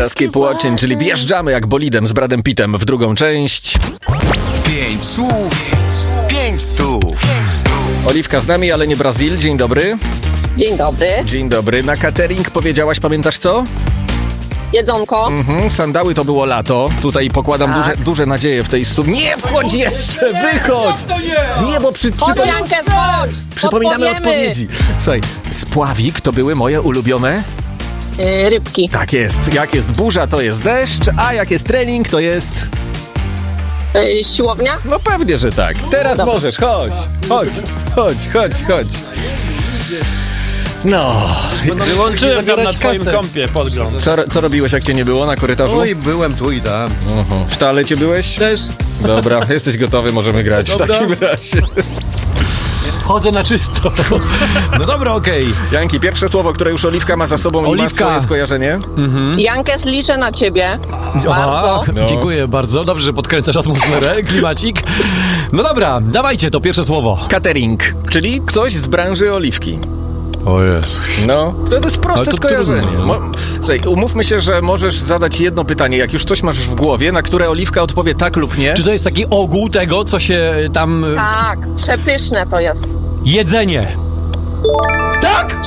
Teraz Keep Watching, czyli wjeżdżamy jak bolidem z Bradem Pittem w drugą część. 5 słów, 5 stów. Oliwka z nami, ale nie Brazil. Dzień dobry. Dzień dobry. Dzień dobry. Na catering powiedziałaś, pamiętasz co? Jedzonko. Sandały to było lato. Tutaj pokładam duże nadzieje w tej studni. Nie wchodź jeszcze, wychodź! Nie, bo Jankę, chodź! przypominamy odpowiedzi. Słuchaj, spławik to były moje ulubione... Rybki. Tak jest. Jak jest burza, to jest deszcz, a jak jest trening, to jest... Siłownia? No pewnie, że tak. Teraz Dobra. możesz, chodź. No. Wyłączyłem tam na twoim kompie podgląd. Co robiłeś, jak cię nie było na korytarzu? Oj, byłem tu i tam. W toalecie byłeś? Też. Dobra, jesteś gotowy, możemy grać w takim razie. Chodzę na czysto. No dobra, okej. Janki, pierwsze słowo, które już Oliwka ma za sobą i ma swoje skojarzenie. Jankes, liczę na ciebie. Bardzo. No. Dziękuję bardzo. Dobrze, że podkręcasz atmosferę, klimacik. No dobra, dawajcie to pierwsze słowo. Catering, czyli coś z branży Oliwki. O Jezu. No, to jest proste Ale to skojarzenie. trudno, no. Słuchaj, umówmy się, że możesz zadać jedno pytanie, jak już coś masz w głowie, na które Oliwka odpowie tak lub nie. Czy to jest taki ogół tego, co się tam... Tak, przepyszne to jest. Jedzenie. Tak!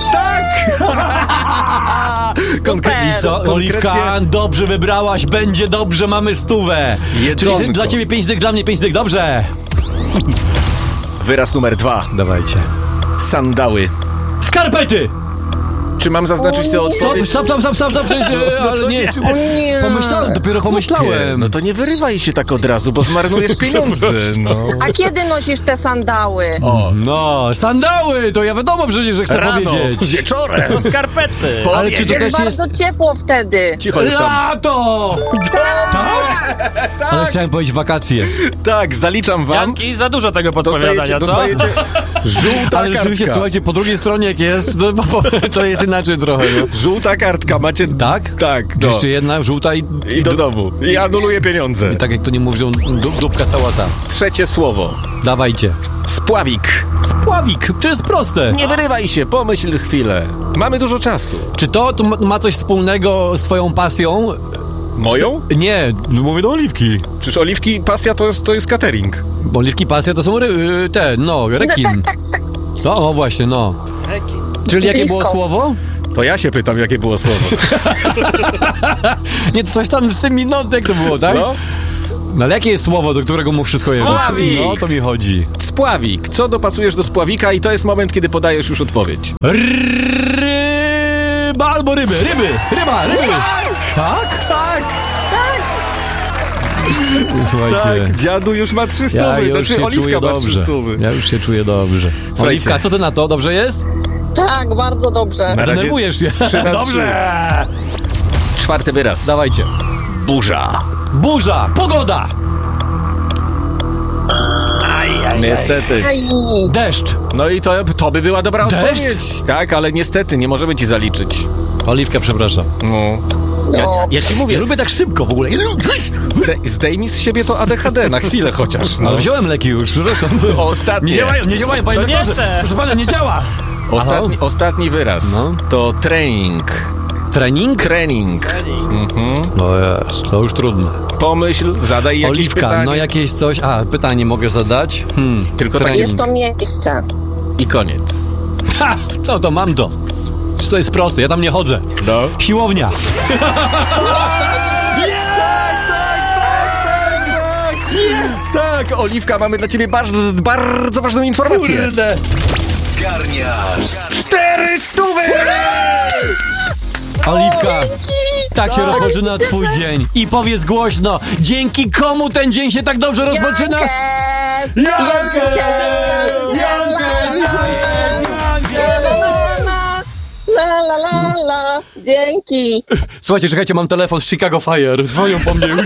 Konkretnie. I co, Oliwka, dobrze wybrałaś, będzie dobrze, mamy 100. Jedzonko. Czyli dla ciebie 5 dych, dla mnie 5 dych, dobrze. Wyraz numer 2. Dawajcie. Sandały. Skarpety! Czy mam zaznaczyć tę odpowiedź? Stop, przecież, ale nie. O nie. Dopiero pomyślałem. No to nie wyrywaj się tak od razu, bo zmarnujesz pieniądze. No. A kiedy nosisz te sandały? No, sandały, to ja wiadomo przecież, że chcę Rano, powiedzieć. wieczorem. No skarpety. Ale czy to Jest też jest... bardzo ciepło wtedy. Cicho już tam. Lato! Ale chciałem powiedzieć wakacje. Tak, zaliczam wam. Janki, za dużo tego podpowiadania, co? Dostajecie żółta Ale rzeczywiście, kartka. słuchajcie, po drugiej stronie jak jest, to jest inaczej trochę, no. Żółta kartka, macie... Tak? Tak, no. Jeszcze jedna, żółta i do domu. I anuluję pieniądze. I tak jak to nie mówią, dupka sałata. Trzecie słowo. Dawajcie. Spławik. Spławik, to jest proste. Nie wyrywaj się, pomyśl chwilę. Mamy dużo czasu. Czy to ma coś wspólnego z twoją pasją? Moją? Nie, mówię do Oliwki. Czyż Oliwki pasja to jest catering? Bo Oliwki pasja to są rekin. Tak. No, właśnie, no. Czyli jakie było Blisko. słowo? To ja się pytam, jakie było słowo. Nie, to coś tam z tym minutek to było, tak? No? No ale jakie jest słowo, do którego mu wszystko jest? Spławik. No, to mi chodzi. Spławik. Co dopasujesz do spławika i to jest moment, kiedy podajesz już odpowiedź. Ryba albo ryby. Ryba. Tak? Tak, Słuchajcie. dziadu już ma 300. Ja już się Oliwka czuję ma dobrze. 300. Ja już się czuję dobrze. Słuchajcie. Oliwka, co ty na to? Dobrze jest? Tak, bardzo dobrze. Na razie Denerwujesz się. 3 na 3. Dobrze. Czwarty wyraz. Dawajcie. Burza. Burza, pogoda, Niestety. Aj. deszcz. No i to by była dobra Deszcz? odpowiedź. Tak, ale niestety nie możemy ci zaliczyć. Oliwka, przepraszam. No. Ja ci mówię, Ja lubię tak szybko w ogóle. zdejmij z siebie to ADHD na chwilę chociaż. No. Ale wziąłem leki już, przepraszam. Ostatnie. Nie działają, panie doktorze. Proszę pana, nie działa. Ostatni wyraz. No. To trening. Trening? Trening. No jest, to już trudne. Pomyśl, zadaj jakieś Oliwka, pytanie. no jakieś coś... pytanie mogę zadać? Tylko trening. takie Jest to miejsce. i koniec. Ha! No to mam to. To jest proste, ja tam nie chodzę. No. Siłownia. Tak, Oliwka, mamy dla ciebie bardzo ważną informację. Kurde. Zgarniasz 400! Oliwka, tak się rozpoczyna twój dzień. I powiedz głośno, dzięki komu ten dzień się tak dobrze rozpoczyna? Jankes! La. Dzięki. Słuchajcie, czekajcie, mam telefon z Chicago Fire. Dzwonią po mnie już.